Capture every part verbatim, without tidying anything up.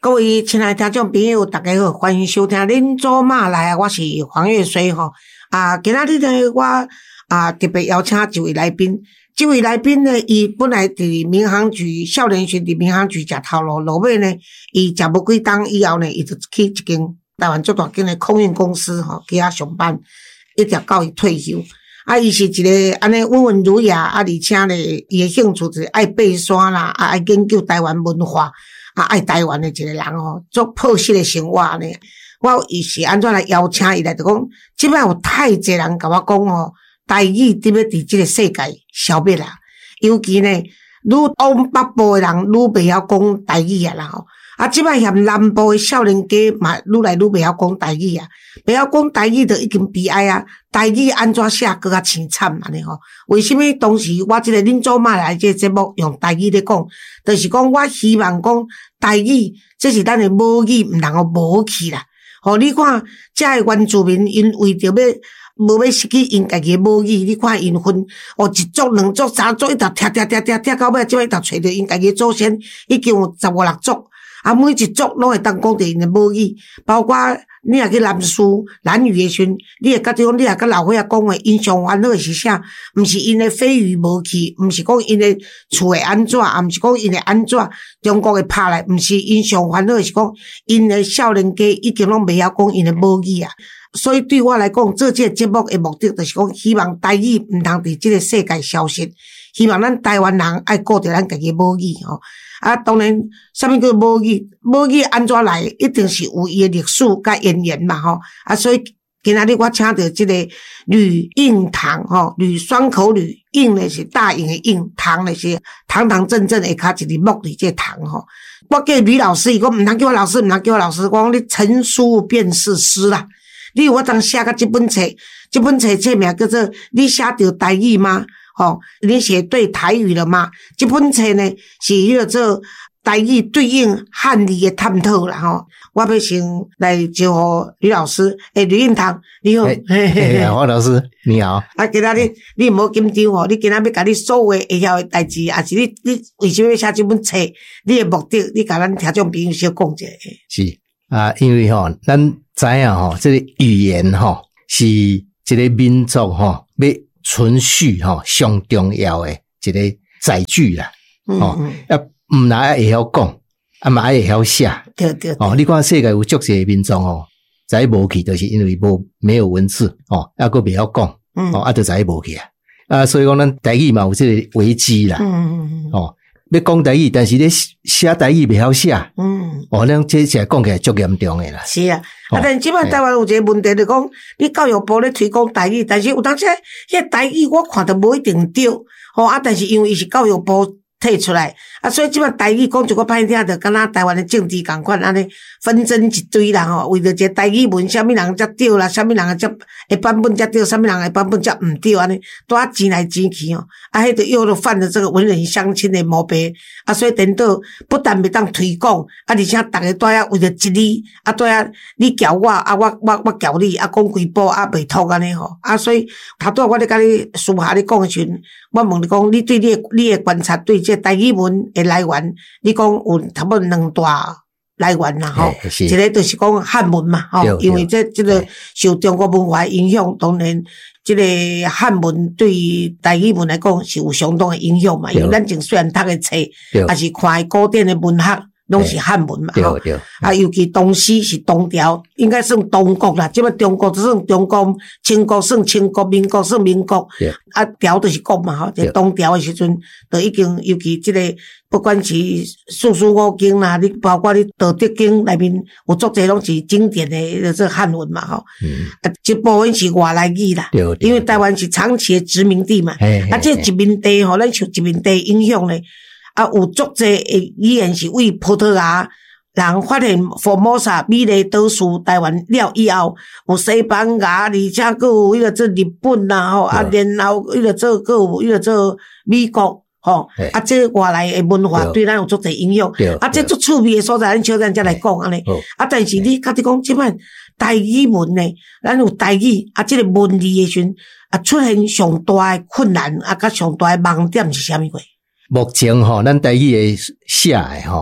各位亲爱的听众朋友，大家好，欢迎收听恁祖妈来，我是黄月水吼。啊，今仔日呢，我啊特别邀请一位来宾，这位来宾呢，伊本来伫民航局少年时伫民航局食头路，落尾呢，伊食无几冬以后呢，伊就去一间台湾最大间的空运公司吼，去遐上班，一直到伊退休。啊，伊是一个安尼温文儒雅，啊，而且呢，伊的兴趣就是爱爬山啦，啊，爱研究台湾文化。啊，爱台湾的一个人吼，做朴实的生活呢。我伊是安怎来邀请伊来，就讲，即摆有太侪人甲我讲吼，台语伫要伫即个世界消灭啦。尤其呢，愈往北部的人愈袂晓讲台语啊啦吼。啊，即摆嫌南部的少年家嘛，愈来愈袂晓讲台语啊，袂晓讲台语就已经悲哀啊。台语安怎写搁较凄惨安尼吼？为什么当时我即个恁祖妈来即个节目用台语咧讲，就是讲我希望讲台语，这是咱的母语，毋通互无去啦。吼，你看遮个原住民，因为着要无要失去因家己的母语，你看因分哦一族、两族、三族，一直踢踢踢踢踢到尾，即摆一直找着因家己的祖先，已经有十五六族。啊，每一族拢会当讲着因的母语，包括你若去南苏、南语的时阵，你会觉得讲，你若甲老伙仔讲的，因上烦恼的是啥？毋是因的飞鱼无去，毋是讲因的厝会安怎，也毋是讲因会安怎，中国会拍来，毋是因上烦恼的是讲，因的少年家已经拢袂晓讲因的母语啊。所以对我来讲，做这个节目的目的就是讲，希望台语毋通伫这个世界消失，希望咱台湾人爱顾着咱家己的母语吼。啊，当然，啥物叫母语？母语安怎来？一定是有伊的历史甲渊源嘛吼。啊，所以今仔日我请到这个吕应堂吼，吕双口吕，应呢是大应的应，堂呢是堂堂正正的卡一个木里这堂吼。我叫吕老师，伊讲毋通叫我老师，毋通叫我老师，我讲你成书便是诗啦。你有法通写到这本册，这本册册名叫做《你写到台语吗》？吼，你写对台语了吗？这本册呢是叫做台语对应汉字的探讨啦吼。我要先来招呼吕老师，诶，吕应堂，你好。嘿嘿嘿， 黄老师你好。 啊，今仔日你唔好紧张吼，你今仔要甲你所有会晓的代志，也是你你为什么要写这本册？你的目的，你甲咱听众朋友小讲一下。 是啊，因为吼，咱知影吼，这个语言吼是一个民族吼要存续吼上重要的一个载具啦。吼、嗯，啊，毋但会晓讲，啊嘛会晓写。 对对。 哦，你看世界有足侪民众吼，在无去，就是因为无没有文字，哦，啊个袂晓讲，嗯，哦，啊就在无去啊。啊，所以讲咱台语嘛有这个危机啦。嗯嗯嗯。哦。要讲台语，但是你写台语袂晓写，嗯，哦，咱这实讲起来足严重的啦。 是啊，啊，但即摆台湾有一个问题，就讲你教育部咧推广台语，但是有当时迄个台语我看着无一定对，吼啊，但是因为伊是教育部摕出来，啊，所以即摆台语讲一个歹听，就敢若台湾的政治共款安尼纷争一堆啦吼，为着一个台语文，啥物人才对啦，啥物人才的版本才对，啥物人的版本才毋对安尼，拄啊争来争去哦，啊，迄就又犯了这个文人相亲的毛病，啊，所以颠倒不但袂当推广，啊，而且逐个都要为着一理，啊，都要你教我，啊，我我我教你，啊，讲几步啊，袂通安尼吼，啊，所以头拄我咧甲你私下咧讲的时阵，我问你讲，你对你的你的观察对这台语文的来源，你讲有差不多两大来源啦吼，一个就是讲汉文嘛吼，因为这这个受中国文化影响，当然这个汉文对台语文来讲是有相当的影响嘛，因为咱前虽然读的册，也是看的古典的文学。拢是汉文嘛，吼啊，尤其唐诗是唐朝，应该算唐国啦。即摆中国就算中国，清国算清国，民国算民国，啊，朝就是国嘛，吼。就唐朝的时阵，就已经尤其即个，不管是四书五经啦，你包括你道德经内面有足侪拢是经典的这汉文嘛，吼。嗯。啊，一部分是外来语啦，因为台湾是长期的殖民地嘛，啊，这殖民地吼，咱受殖民地影响咧。啊，有足侪诶语言是为葡萄牙人发现佛摩萨美丽岛屿台湾了以后，有西班牙，而且佫有迄个做日本啦吼，啊，然后迄个做佫有迄个做美国吼，啊，这外来诶文化对咱有足侪影响，啊，这足趣味诶所在，咱小咱才来讲安尼。啊，但是你甲你讲即摆台语文呢，咱有台语啊，这个文字诶时阵啊，出现上大诶困难啊，甲上大诶盲点是啥物货？ 目前吼，咱台语诶写诶吼，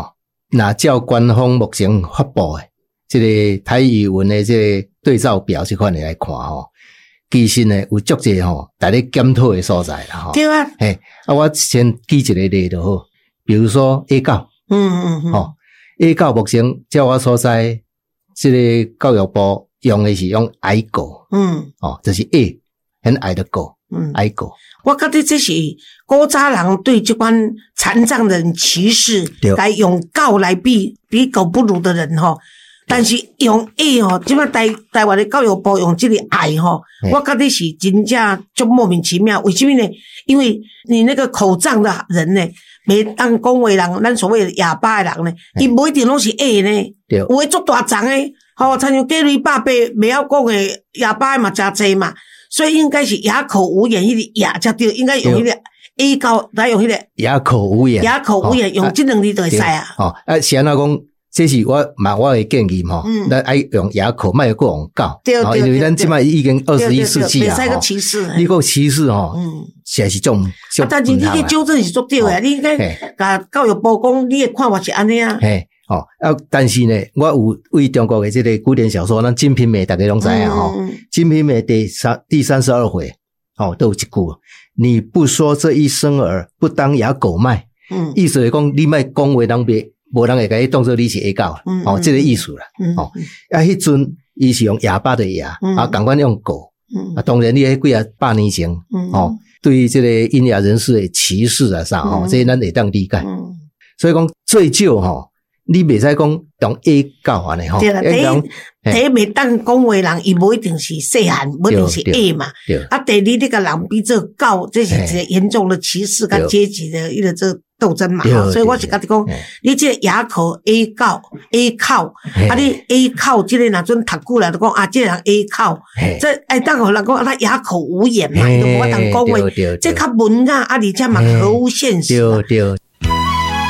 那照官方目前发布的这个台语文的这个对照表这款的来看吼，其实呢有足侪吼，大家检讨的所在啦吼。 对啊， 嘿，啊，我先举一个例就好，比如说 A 九， 嗯嗯嗯， 吼 A 九目前照我所知，这个教育部用的是用矮狗，嗯，哦，就是 A 很矮的狗，嗯，矮狗。 我觉得这是古早人对这款残障人歧视，来用狗来比比狗不如的人吼。但是用 A 吼，即摆台台湾的教育部用这个矮吼，我觉得是真正就莫名其妙。为什么呢？因为你那个口障的人呢，没当讲话人，咱所谓的哑巴的人呢，伊不一定拢是 A 呢，有的做大长诶，吼，参像格雷爸爸没晓讲诶，哑巴嘛真济嘛，所以应该是哑口无言，迄个哑才对，应该用迄个 A 高来用迄个哑口无言， 哑口无言，用这两字就会使啊。 哦，啊，是安怎讲？这是我嘛我的建议吼，咱爱用哑口，莫过用狗，因为咱即摆已经二十一世纪啊， 袂使个歧视， 你个歧视吼，嗯，实在是种， 啊，但是你个纠正是做对诶，你应该甲教育部讲，你的看法是安尼啊。 嘿，哦，啊，但是呢，我有为中国的这个古典小说，咱《金瓶梅》大家拢知影吼，《金瓶梅》第三第三十二回，哦，都有一句，你不说这一生儿，不当哑狗卖，嗯，意思是讲你莫讲话人别。无人会甲伊当作你是 A 狗啦，嗯、哦，这个意思啦，嗯、哦，啊，迄阵伊是用哑巴的哑，嗯、啊，同款用狗，嗯、啊，当然你迄几啊百年前，嗯、哦，对于这个聋哑人士的歧视啊啥，哦，嗯、这咱会当理解，嗯、所以讲最少吼，你袂使讲用 A 狗安尼吼， 对啦，第一，第一袂当讲话人，伊无一定是细汉，无一定是 A 嘛，啊，第二，你个人比这狗，这是一个严重的歧视跟阶级的一个这。斗争嘛，所以我是甲你讲，你这个哑口 A 狗 A 靠，啊你 A 靠这个若阵读久了就讲啊，这个人 A 靠，这哎当互人讲他哑口无言嘛，都无法当讲话，这较文雅啊，而且嘛合乎现实。